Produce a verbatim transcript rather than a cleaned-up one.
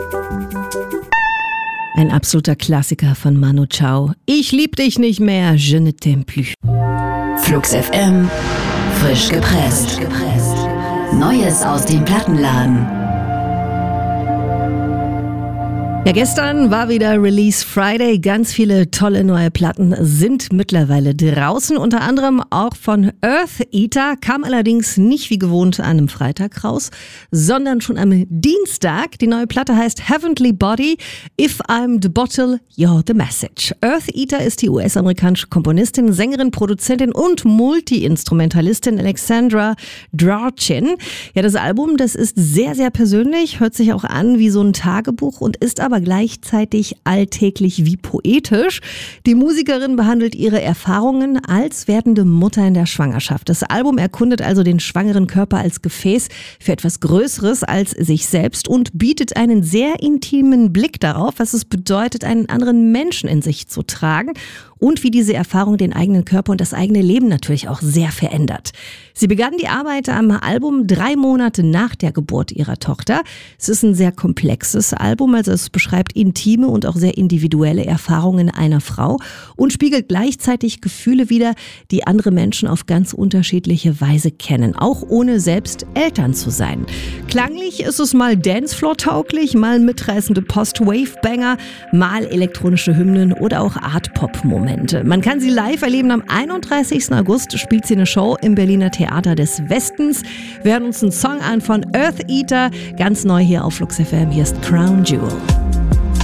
Ein absoluter Klassiker von Manu Chao. Ich lieb dich nicht mehr, je ne t'aime plus. Flux F M, frisch gepresst. Neues aus dem Plattenladen. Ja, gestern war wieder Release Friday. Ganz viele tolle neue Platten sind mittlerweile draußen. Unter anderem auch von Earth Eater. Kam allerdings nicht wie gewohnt an einem Freitag raus, sondern schon am Dienstag. Die neue Platte heißt Heavenly Body. If I'm the bottle, you're the message. Earth Eater ist die U S-amerikanische Komponistin, Sängerin, Produzentin und Multi-Instrumentalistin Alexandra Drachen. Ja, das Album, das ist sehr, sehr persönlich, hört sich auch an wie so ein Tagebuch und ist aber aber gleichzeitig alltäglich wie poetisch. Die Musikerin behandelt ihre Erfahrungen als werdende Mutter in der Schwangerschaft. Das Album erkundet also den schwangeren Körper als Gefäß für etwas Größeres als sich selbst und bietet einen sehr intimen Blick darauf, was es bedeutet, einen anderen Menschen in sich zu tragen und wie diese Erfahrung den eigenen Körper und das eigene Leben natürlich auch sehr verändert. Sie begann die Arbeit am Album drei Monate nach der Geburt ihrer Tochter. Es ist ein sehr komplexes Album, also es beschreibt intime und auch sehr individuelle Erfahrungen einer Frau und spiegelt gleichzeitig Gefühle wider, die andere Menschen auf ganz unterschiedliche Weise kennen, auch ohne selbst Eltern zu sein. Klanglich ist es mal Dancefloor-tauglich, mal mitreißende Post-Wave-Banger, mal elektronische Hymnen oder auch Art-Pop-Momente. Man kann sie live erleben. Am einunddreißigsten August spielt sie eine Show im Berliner Theater des Westens. Wir hören uns einen Song an von Earth Eater, ganz neu hier auf Flux F M. Hier ist Crown Jewel.